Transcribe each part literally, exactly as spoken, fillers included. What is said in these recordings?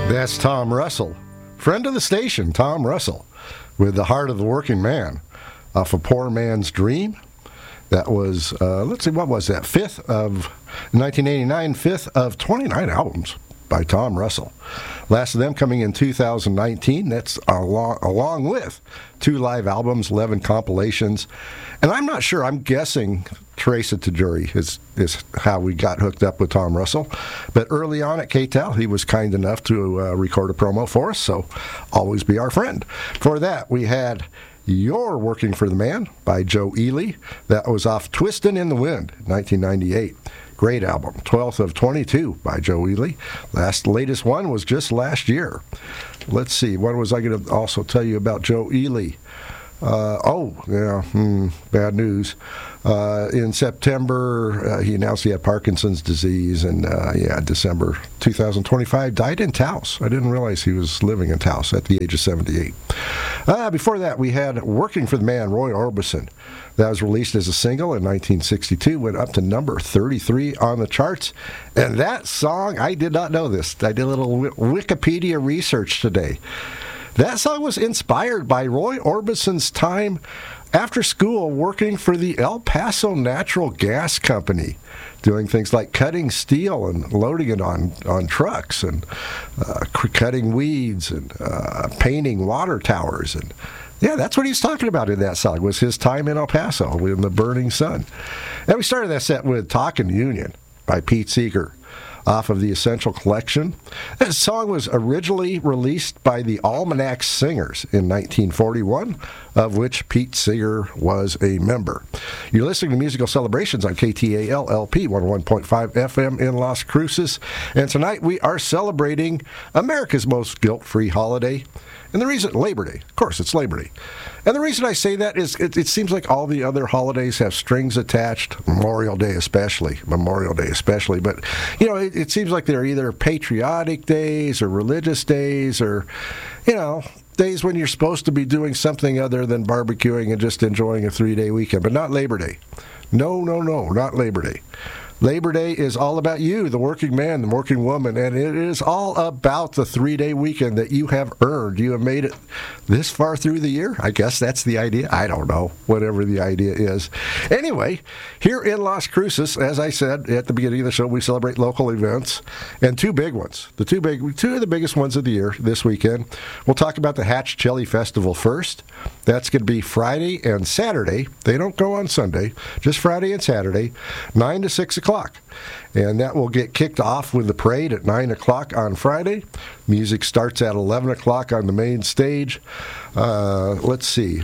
That's Tom Russell, friend of the station, Tom Russell, with The Heart of the Working Man, off A Poor Man's Dream. That was, uh, let's see, what was that? Fifth of nineteen eighty-nine, fifth of twenty-nine albums by Tom Russell. Last of them coming in two thousand nineteen. That's along, along with two live albums, eleven compilations. And I'm not sure, I'm guessing Teresa Tajuri is, is how we got hooked up with Tom Russell. But early on at K T A L, he was kind enough to uh, record a promo for us, so always be our friend. For that, we had You're Working for the Man by Joe Ely. That was off Twistin' in the Wind, nineteen ninety-eight. Great album. twelfth of twenty-two by Joe Ely. Last, latest one was just last year. Let's see, what was I going to also tell you about Joe Ely? Uh, oh, yeah, hmm, bad news. Uh, in September, uh, he announced he had Parkinson's disease, and uh, yeah, December two thousand twenty-five, died in Taos. I didn't realize he was living in Taos at the age of seventy-eight. Uh, before that, we had Working for the Man, Roy Orbison. That was released as a single in nineteen sixty-two, went up to number thirty-three on the charts. And that song, I did not know this. I did a little Wikipedia research today. That song was inspired by Roy Orbison's time after school working for the El Paso Natural Gas Company, doing things like cutting steel and loading it on, on trucks, and uh, cutting weeds, and uh, painting water towers. And yeah, that's what he's talking about in that song, was his time in El Paso in the burning sun. And we started that set with Talkin' Union by Pete Seeger, off of the Essential Collection. That song was originally released by the Almanac Singers in nineteen forty-one, of which Pete Seeger was a member. You're listening to Musical Celebrations on K T A L L P one oh one point five F M in Las Cruces, and tonight we are celebrating America's most guilt-free holiday. And the reason, Labor Day, of course, it's Labor Day. And the reason I say that is it, it seems like all the other holidays have strings attached, Memorial Day especially, Memorial Day especially. But, you know, it, it seems like they're either patriotic days or religious days, or, you know, days when you're supposed to be doing something other than barbecuing and just enjoying a three-day weekend, but not Labor Day. No, no, no, not Labor Day. Labor Day is all about you, the working man, the working woman, and it is all about the three-day weekend that you have earned. You have made it this far through the year. I guess that's the idea. I don't know, whatever the idea is. Anyway, here in Las Cruces, as I said at the beginning of the show, we celebrate local events, and two big ones. The two big, two of the biggest ones of the year this weekend. We'll talk about the Hatch Chili Festival first. That's going to be Friday and Saturday. They don't go on Sunday, just Friday and Saturday, nine to six o'clock. And that will get kicked off with the parade at nine o'clock on Friday. Music starts at eleven o'clock on the main stage. Uh, let's see.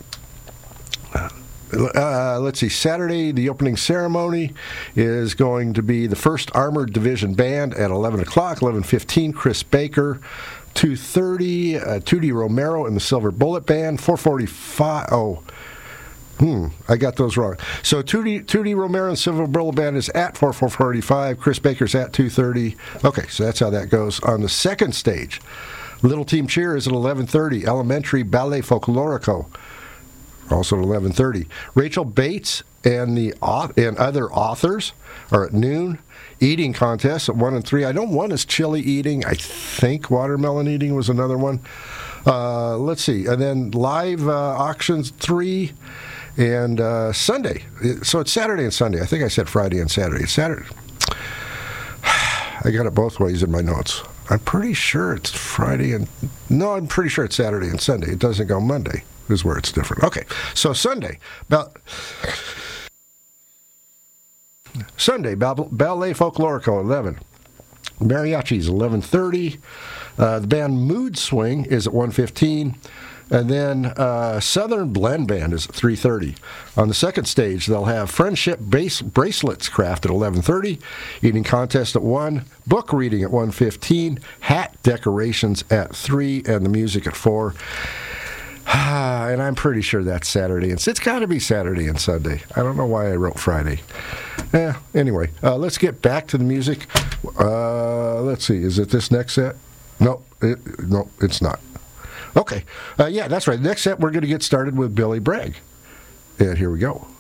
Uh, let's see, Saturday, the opening ceremony is going to be the first Armored Division Band at eleven o'clock, eleven fifteen, Chris Baker. two thirty, uh, Tootie Romero and the Silver Bullet Band. four forty-five, oh, hmm, I got those wrong. So Tootie, Tootie Romero and Silver Bullet Band is at four forty-five, Chris Baker's at two thirty. Okay, so that's how that goes. On the second stage, Little Team Cheer is at eleven thirty, Elementary Ballet Folklorico, also at eleven thirty. Rachel Bates and the and other authors are at noon. Eating contests at one and three. I know one is chili eating. I think watermelon eating was another one. Uh, let's see. And then live uh, auctions three, and uh, Sunday. So it's Saturday and Sunday. I think I said Friday and Saturday. It's Saturday. I got it both ways in my notes. I'm pretty sure it's Friday and... No, I'm pretty sure it's Saturday and Sunday. It doesn't go Monday, is where it's different. Okay, so Sunday. About... Sunday, Ballet Folklorico, eleven. Mariachis, eleven thirty. Uh, the band Mood Swing is at one fifteen. And then uh, Southern Blend Band is at three thirty. On the second stage, they'll have Friendship base Bracelets Craft at eleven thirty. Eating contest at one. Book reading at one fifteen. Hat decorations at three. And the music at four. And I'm pretty sure that's Saturday. It's, it's got to be Saturday and Sunday. I don't know why I wrote Friday. Eh, anyway, uh, let's get back to the music. Uh, let's see. Is it this next set? No, it, no, it's not. Okay. Uh, yeah, that's right. Next set, we're going to get started with Billy Bragg. And here we go.